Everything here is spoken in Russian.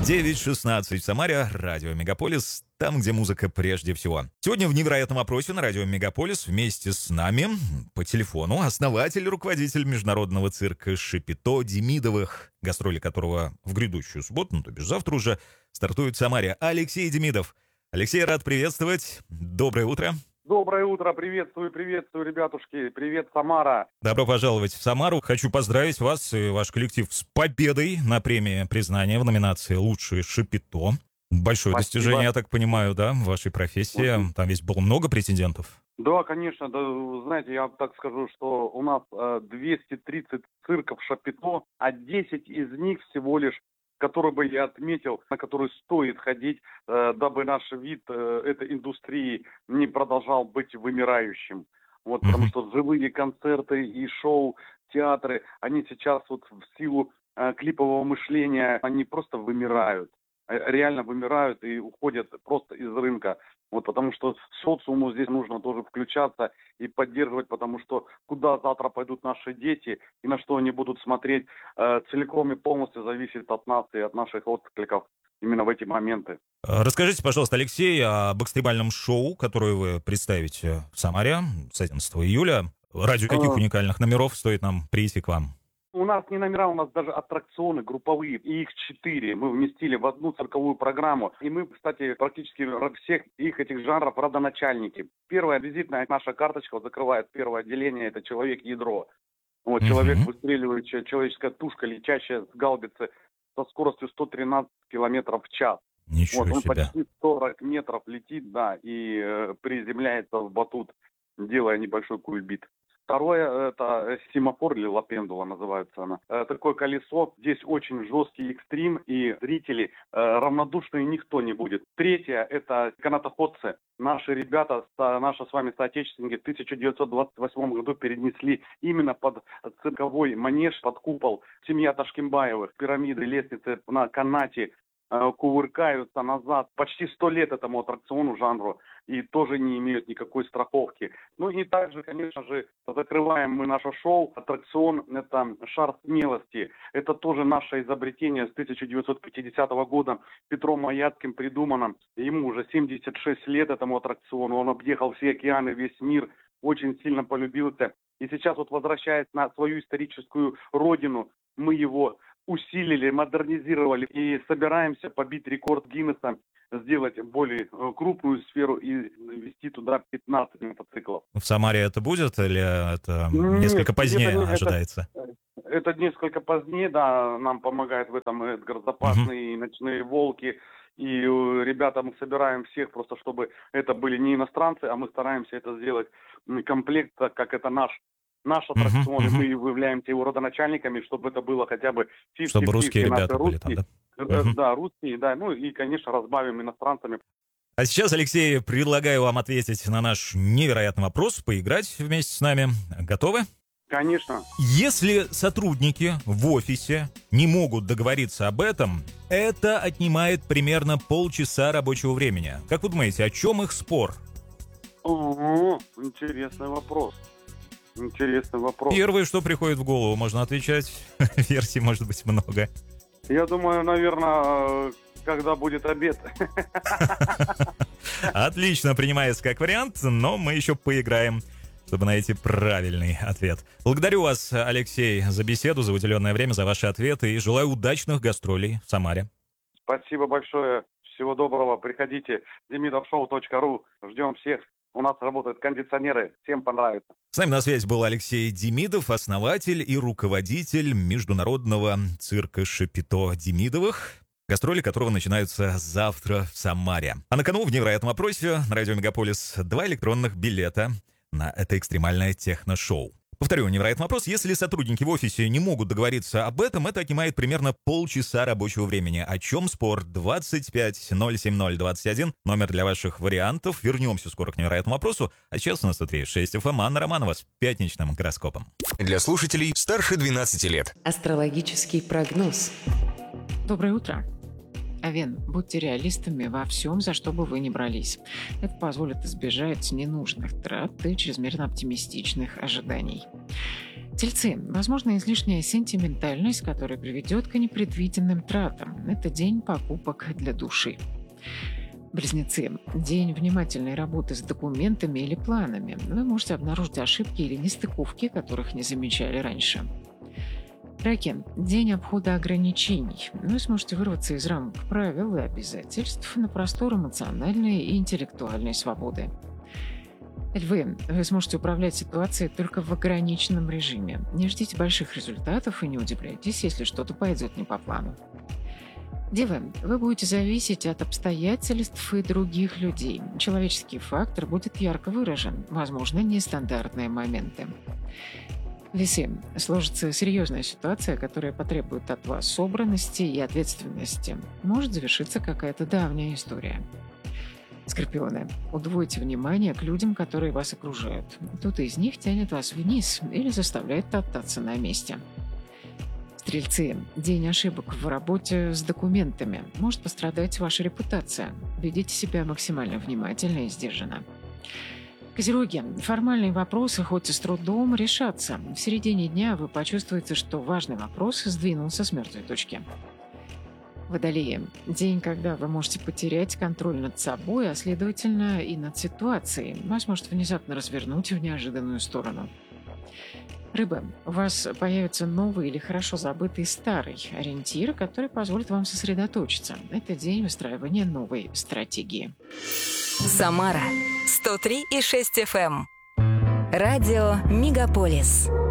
9:16 в Самаре, радио Мегаполис, там, где музыка прежде всего. Сегодня в невероятном опросе на радио Мегаполис вместе с нами по телефону основатель и руководитель международного цирка «Шапито» Демидовых, гастроли которого в грядущую субботу, то бишь завтра уже, стартует в Самаре, Алексей Демидов. Алексей, рад приветствовать. Доброе утро. Доброе утро, приветствую, ребятушки, привет, Самара. Добро пожаловать в Самару. Хочу поздравить вас и ваш коллектив с победой на премии признания в номинации «Лучшее шапито». Большое Спасибо. достижение, я так понимаю, да, в вашей профессии. Там ведь было много претендентов. Да, конечно, да, знаете, я так скажу, что у нас 230 цирков шапито, а 10 из них всего лишь, которые бы я отметил, на которые стоит ходить, дабы наш вид этой индустрии не продолжал быть вымирающим. Вот, потому что живые концерты и шоу, театры, они сейчас вот в силу клипового мышления, они просто вымирают. Реально вымирают и уходят просто из рынка. Вот, потому что социуму здесь нужно тоже включаться и поддерживать, потому что куда завтра пойдут наши дети и на что они будут смотреть, целиком и полностью зависит от нас и от наших откликов именно в эти моменты. Расскажите, пожалуйста, Алексей, об экстремальном шоу, которое вы представите в Самаре с 11 июля. Ради каких уникальных номеров стоит нам прийти к вам? У нас не номера, у нас даже аттракционы групповые, и их 4. Мы вместили в одну цирковую программу. И мы, кстати, практически всех их этих жанров родоначальники. Первая визитная наша карточка вот, закрывает первое отделение, это человек-ядро. Вот, человек выстреливает, человеческая тушка, летящая с гаубицы со скоростью 113 километров в час. Ничего вот, он себе. почти 40 метров летит, да, и приземляется в батут, делая небольшой кульбит. Второе, это семафор или лапендула называется она. Такое колесо, здесь очень жесткий экстрим, и зрители равнодушные никто не будет. Третье, это канатоходцы. Наши ребята, наши с вами соотечественники в 1928 году перенесли именно под цирковой манеж, под купол семья Ташкембаевых. Пирамиды, лестницы на канате кувыркаются назад. Почти 100 лет этому аттракциону, жанру, и тоже не имеют никакой страховки. Ну и также, конечно же, закрываем мы наше шоу. Аттракцион – это шар смелости. Это тоже наше изобретение с 1950 года Петром Маяцким придумано. Ему уже 76 лет этому аттракциону. Он объехал все океаны, весь мир, очень сильно полюбился. И сейчас вот, возвращаясь на свою историческую родину, мы его усилили, модернизировали и собираемся побить рекорд Гиннесса, сделать более крупную сферу и ввести туда 15 мотоциклов. В Самаре это будет или это несколько позднее ожидается? Это несколько позднее, да, нам помогает в этом Эдгар Запасный, и «Ночные волки». И ребята, мы собираем всех просто, чтобы это были не иностранцы, а мы стараемся это сделать комплект, так как это наш аттракцион, и мы являемся его родоначальниками, чтобы это было хотя бы 50-50. Чтобы русские ребята были там, да? Да, русские, да, ну и, конечно, разбавим иностранцами. А сейчас, Алексей, предлагаю вам ответить на наш невероятный вопрос, поиграть вместе с нами. Готовы? Конечно. Если сотрудники в офисе не могут договориться об этом, это отнимает примерно полчаса рабочего времени. Как вы думаете, о чем их спор? Ого, интересный вопрос. Первое, что приходит в голову, можно отвечать. Версий может быть много. Я думаю, наверное, когда будет обед. Отлично, принимается как вариант, но мы еще поиграем, чтобы найти правильный ответ. Благодарю вас, Алексей, за беседу, за уделенное время, за ваши ответы и желаю удачных гастролей в Самаре. Спасибо большое. Всего доброго. Приходите. demidovshow.ru. Ждем всех. У нас работают кондиционеры. Всем понравится. С нами на связи был Алексей Демидов, основатель и руководитель международного цирка «Шапито» Демидовых, гастроли которого начинаются завтра в Самаре. А на кону в невероятном опросе на радио Мегаполис 2 электронных билета на это экстремальное техно-шоу. Повторю, невероятный вопрос. Если сотрудники в офисе не могут договориться об этом, это отнимает примерно полчаса рабочего времени. О чем спор? 25-070-21. Номер для ваших вариантов. Вернемся скоро к невероятному вопросу. А сейчас у нас тут 6 FM. Анна Романова с пятничным гороскопом. Для слушателей старше 12 лет. Астрологический прогноз. Доброе утро. Овен, будьте реалистами во всем, за что бы вы ни брались. Это позволит избежать ненужных трат и чрезмерно оптимистичных ожиданий. Тельцы. Возможно, излишняя сентиментальность, которая приведет к непредвиденным тратам. Это день покупок для души. Близнецы. День внимательной работы с документами или планами. Вы можете обнаружить ошибки или нестыковки, которых не замечали раньше. Раки. День обхода ограничений. Вы сможете вырваться из рамок правил и обязательств на простор эмоциональной и интеллектуальной свободы. Львы. Вы сможете управлять ситуацией только в ограниченном режиме. Не ждите больших результатов и не удивляйтесь, если что-то пойдет не по плану. Девы. Вы будете зависеть от обстоятельств и других людей. Человеческий фактор будет ярко выражен, возможно, нестандартные моменты. Весы. Сложится серьезная ситуация, которая потребует от вас собранности и ответственности. Может завершиться какая-то давняя история. Скорпионы. Удвойте внимание к людям, которые вас окружают. Кто-то из них тянет вас вниз или заставляет топтаться на месте. Стрельцы. День ошибок в работе с документами. Может пострадать ваша репутация. Ведите себя максимально внимательно и сдержанно. Козероги. Формальные вопросы, хоть и с трудом, решатся. В середине дня вы почувствуете, что важный вопрос сдвинулся с мертвой точки. Водолеи. День, когда вы можете потерять контроль над собой, а следовательно и над ситуацией. Вас может внезапно развернуть в неожиданную сторону. Рыбы. У вас появится новый или хорошо забытый старый ориентир, который позволит вам сосредоточиться. Это день выстраивания новой стратегии. Самара 103,6 FM. Радио Мегаполис.